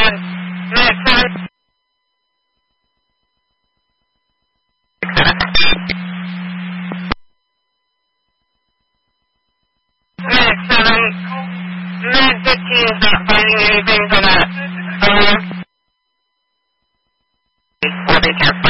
Med 15 is not finding anything for that. Will be kept.